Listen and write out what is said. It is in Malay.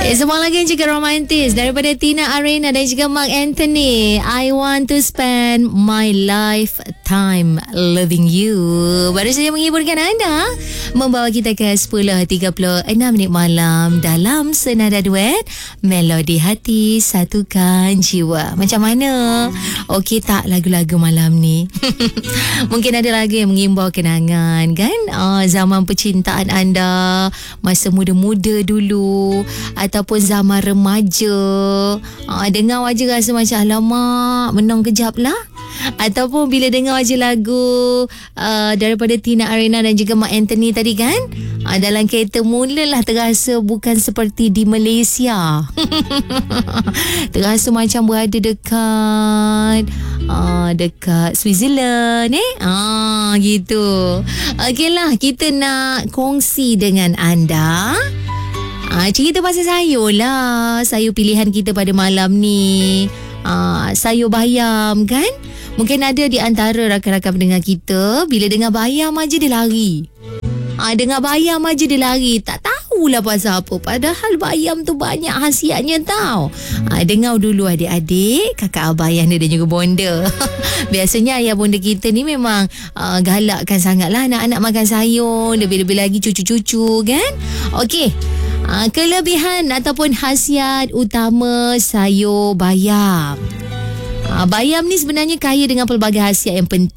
Semua lagi yang juga romantis daripada Tina Arena dan juga Mark Anthony. I want to spend my lifetime loving you. Baru saja menghiburkan anda, membawa kita ke 10.36 minit malam dalam senada duet Melodi Hati Satukan Jiwa. Macam mana? Okey tak lagu-lagu malam ni? Mungkin ada lagu yang mengimbau kenangan kan? Zaman percintaan anda masa muda-muda dulu ataupun zaman remaja. Dengar wajah rasa macam alamak, menang kejap lah. Ataupun bila dengar wajah lagu daripada Tina Arena dan juga Mark Anthony tadi kan, dalam kereta mulalah terasa bukan seperti di Malaysia. Terasa macam berada dekat Switzerland gitu. Okeylah, kita nak kongsi dengan anda cerita pasal sayur lah. Sayur pilihan kita pada malam ni, sayur bayam kan. Mungkin ada di antara rakan-rakan pendengar kita, bila dengar bayam aja dia lari. Dengar bayam aja dia lari. Tak tahulah pasal apa. Padahal bayam tu banyak khasiatnya tau. Dengar dulu adik-adik, kakak abah ayah dan juga bonda. Biasanya ayah bonda kita ni memang galakkan sangatlah anak-anak makan sayur. Lebih-lebih lagi cucu-cucu kan. Okey. Kelebihan ataupun khasiat utama sayur bayam. Bayam ni sebenarnya kaya dengan pelbagai khasiat yang penting.